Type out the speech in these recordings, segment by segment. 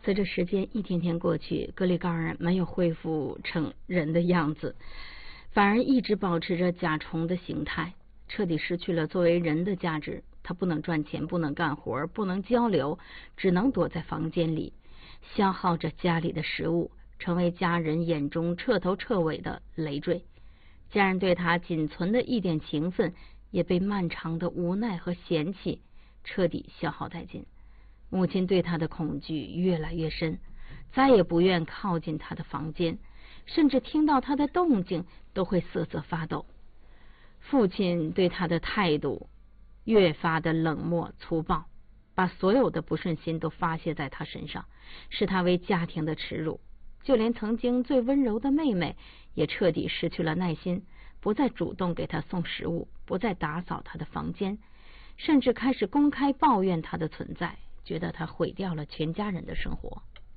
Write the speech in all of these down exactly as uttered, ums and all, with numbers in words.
随着时间一天天过去，格里高尔没有恢复成人的样子，反而一直保持着甲虫的形态，彻底失去了作为人的价值。他不能赚钱，不能干活，不能交流，只能躲在房间里，消耗着家里的食物，成为家人眼中彻头彻尾的累赘。家人对他仅存的一点情分，也被漫长的无奈和嫌弃彻底消耗殆尽。母亲对他的恐惧越来越深，再也不愿靠近他的房间，甚至听到他的动静都会瑟瑟发抖。父亲对他的态度越发的冷漠粗暴，把所有的不顺心都发泄在他身上，视他为家庭的耻辱。就连曾经最温柔的妹妹也彻底失去了耐心，不再主动给他送食物，不再打扫他的房间，甚至开始公开抱怨他的存在，觉得他毁掉了全家人的生活。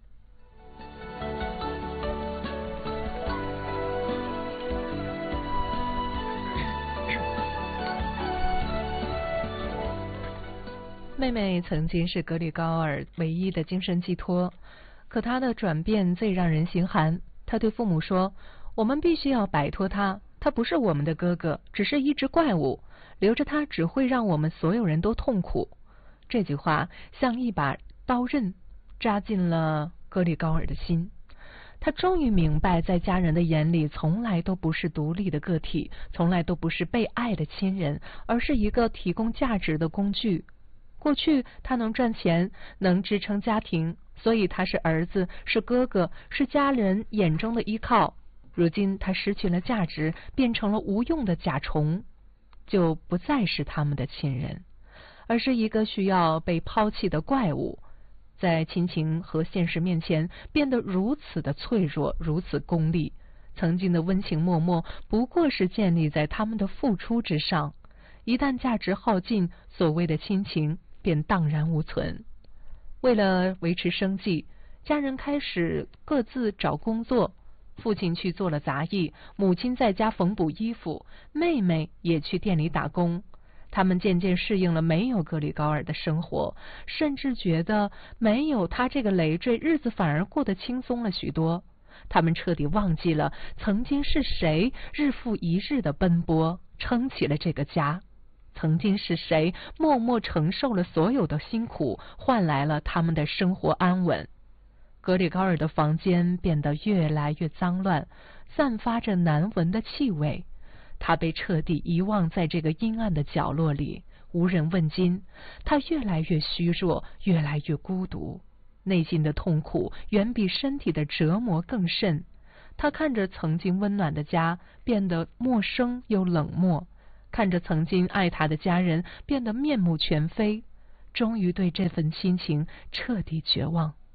妹妹曾经是格里高尔唯一的精神寄托，可她的转变最让人心寒。她对父母说，我们必须要摆脱他，他不是我们的哥哥，只是一只怪物，留着他只会让我们所有人都痛苦。这句话像一把刀刃扎进了格里高尔的心。他终于明白，在家人的眼里从来都不是独立的个体，从来都不是被爱的亲人，而是一个提供价值的工具。过去他能赚钱，能支撑家庭，所以他是儿子，是哥哥，是家人眼中的依靠。如今他失去了价值，变成了无用的甲虫，就不再是他们的亲人，而是一个需要被抛弃的怪物。在亲情和现实面前变得如此的脆弱，如此功利。曾经的温情脉脉不过是建立在他们的付出之上，一旦价值耗尽，所谓的亲情便荡然无存。为了维持生计，家人开始各自找工作，父亲去做了杂役，母亲在家缝补衣服，妹妹也去店里打工。他们渐渐适应了没有格里高尔的生活，甚至觉得没有他这个累赘，日子反而过得轻松了许多。他们彻底忘记了曾经是谁日复一日的奔波，撑起了这个家。曾经是谁默默承受了所有的辛苦，换来了他们的生活安稳。格里高尔的房间变得越来越脏乱，散发着难闻的气味。他被彻底遗忘在这个阴暗的角落里，无人问津。他越来越虚弱，越来越孤独，内心的痛苦远比身体的折磨更甚。他看着曾经温暖的家变得陌生又冷漠，看着曾经爱他的家人变得面目全非，终于对这份亲情彻底绝望。